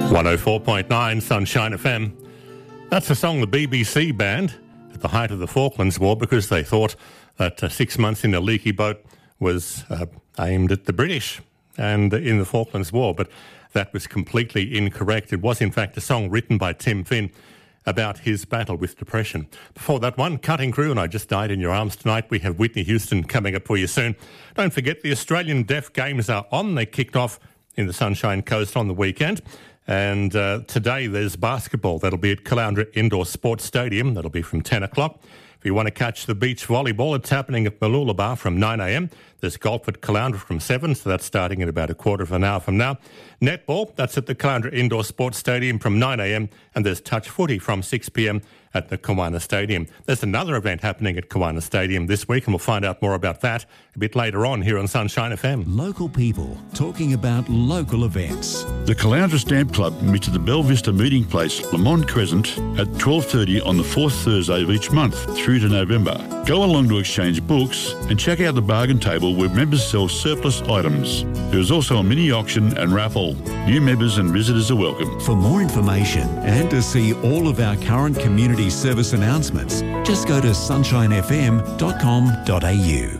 104.9 Sunshine FM. That's a song the BBC banned at the height of the Falklands War because they thought that 6 months in a leaky boat was aimed at the British and in the Falklands War, but that was completely incorrect. It was in fact a song written by Tim Finn about his battle with depression. Before that one, Cutting Crew and I Just Died in Your Arms Tonight. We have Whitney Houston coming up for you soon. Don't forget the Australian Deaf Games are on. They kicked off in the Sunshine Coast on the weekend. And today there's basketball. That'll be at Caloundra Indoor Sports Stadium. That'll be from 10 o'clock. If you want to catch the beach volleyball, it's happening at Mooloolaba from 9 a.m. There's golf at Caloundra from 7, so that's starting in about a quarter of an hour from now. Netball, that's at the Caloundra Indoor Sports Stadium from 9 a.m. And there's touch footy from 6 p.m. at the Kiwana Stadium. There's another event happening at Kiwana Stadium this week, and we'll find out more about that a bit later on here on Sunshine FM. Local people talking about local events. The Caloundra Stamp Club meets at the Belle Vista Meeting Place, Lamont Crescent, at 12:30 on the fourth Thursday of each month through to November. Go along to exchange books and check out the bargain table where members sell surplus items. There is also a mini auction and raffle. New members and visitors are welcome. For more information and to see all of our current community service announcements, just go to sunshinefm.com.au.